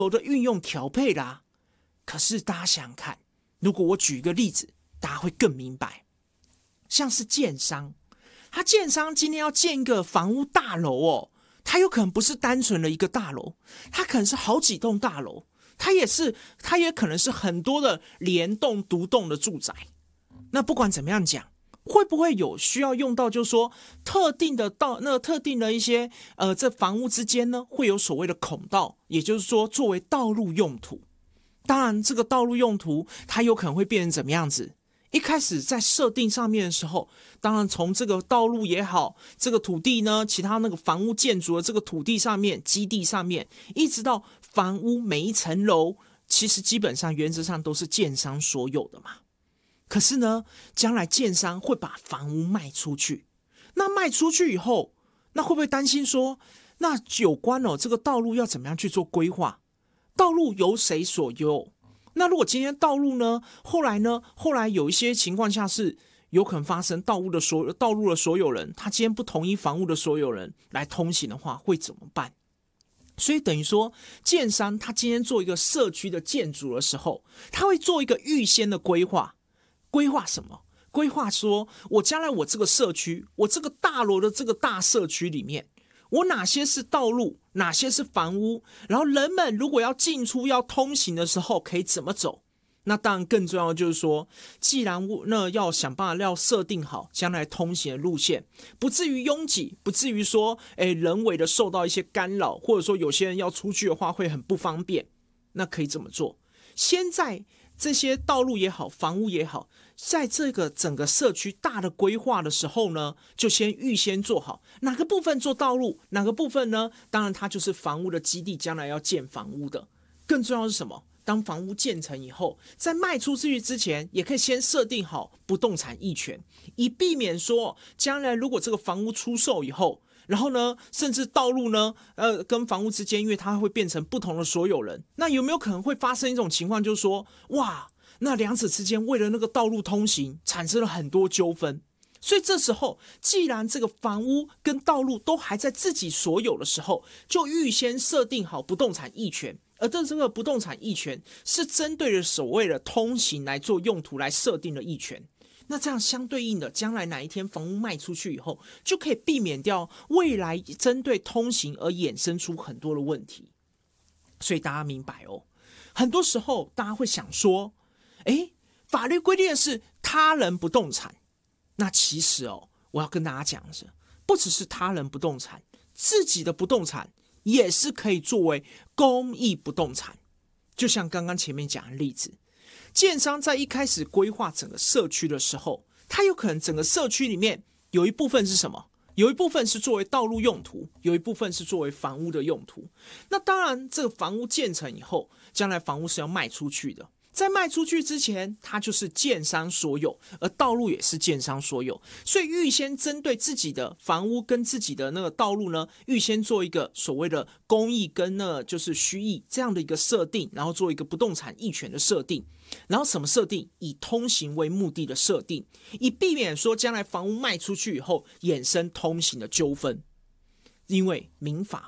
的运用调配啦。可是大家想想看，如果我举一个例子，大家会更明白。像是建商，他建商今天要建一个房屋大楼哦，他有可能不是单纯的一个大楼，他可能是好几栋大楼，他也可能是很多的联动独栋的住宅。那不管怎么样讲，会不会有需要用到，就是说特定的一些这房屋之间呢，会有所谓的孔道，也就是说作为道路用途。当然，这个道路用途它有可能会变成怎么样子？一开始在设定上面的时候，当然从这个道路也好，这个土地呢，其他那个房屋建筑的这个土地上面、基地上面，一直到房屋每一层楼，其实基本上原则上都是建商所有的嘛。可是呢，将来建商会把房屋卖出去，那卖出去以后，那会不会担心说，那有关这个道路要怎么样去做规划？道路由谁所有？那如果今天道路呢，后来有一些情况下是有可能发生道路的所有人，他今天不同意房屋的所有人来通行的话，会怎么办？所以等于说，建商他今天做一个社区的建筑的时候，他会做一个预先的规划。规划什么？规划说，我将来我这个社区，我这个大楼的这个大社区里面，我哪些是道路，哪些是房屋，然后人们如果要进出要通行的时候可以怎么走？那当然更重要的就是说，既然那要想办法要设定好将来通行的路线，不至于拥挤，不至于说人为的受到一些干扰，或者说有些人要出去的话会很不方便，那可以怎么做？先在这些道路也好，房屋也好，在这个整个社区大的规划的时候呢，就先预先做好哪个部分做道路，哪个部分呢？当然它就是房屋的基地，将来要建房屋的。更重要的是什么？当房屋建成以后，在卖出去之前，也可以先设定好不动产役权，以避免说将来如果这个房屋出售以后，然后呢，甚至道路呢，跟房屋之间，因为它会变成不同的所有人，那有没有可能会发生一种情况，就是说，哇，那两者之间为了那个道路通行，产生了很多纠纷。所以这时候，既然这个房屋跟道路都还在自己所有的时候，就预先设定好不动产役权。而这个不动产役权是针对着所谓的通行来做用途来设定的役权。那这样相对应的，将来哪一天房屋卖出去以后，就可以避免掉未来针对通行而衍生出很多的问题。所以大家明白哦，很多时候大家会想说，法律规定的是他人不动产，那其实我要跟大家讲的是，不只是他人不动产，自己的不动产也是可以作为公益不动产。就像刚刚前面讲的例子，建商在一开始规划整个社区的时候，它有可能整个社区里面有一部分是什么？有一部分是作为道路用途，有一部分是作为房屋的用途。那当然，这个房屋建成以后，将来房屋是要卖出去的。在卖出去之前，它就是建商所有，而道路也是建商所有，所以预先针对自己的房屋跟自己的那个道路呢，预先做一个所谓的公益跟就是虚益这样的一个设定，然后做一个不动产役权的设定，然后什么设定？以通行为目的的设定，以避免说将来房屋卖出去以后衍生通行的纠纷。因为民法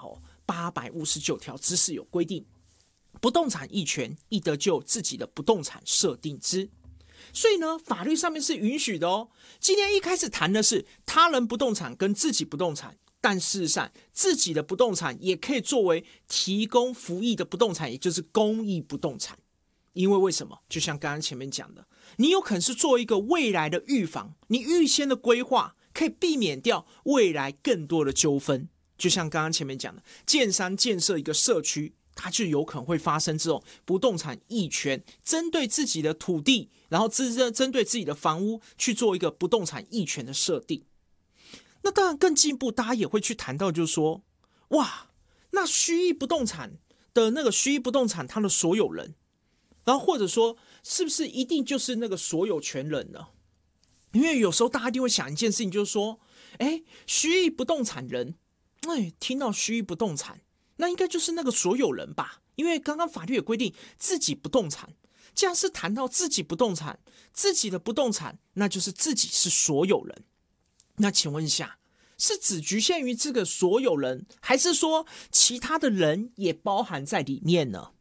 859条之4有规定，不动产役权亦得就自己的不动产设定之，所以呢，法律上面是允许的哦。今天一开始谈的是他人不动产跟自己不动产，但事实上自己的不动产也可以作为提供服役的不动产，也就是公益不动产。因为为什么？就像刚刚前面讲的，你有可能是做一个未来的预防，你预先的规划可以避免掉未来更多的纠纷。就像刚刚前面讲的，建商建设一个社区，它就有可能会发生这种不动产役权，针对自己的土地，然后针对自己的房屋去做一个不动产役权的设定。那当然更进一步，大家也会去谈到，就是说，哇，那虚役不动产的那个虚役不动产它的所有人，然后或者说是不是一定就是那个所有权人呢？因为有时候大家一定会想一件事情，就是说，虚役不动产人，听到虚役不动产，那应该就是那个所有人吧？因为刚刚法律也规定自己不动产，既然是谈到自己不动产，自己的不动产，那就是自己是所有人。那请问一下，是只局限于这个所有人，还是说其他的人也包含在里面呢？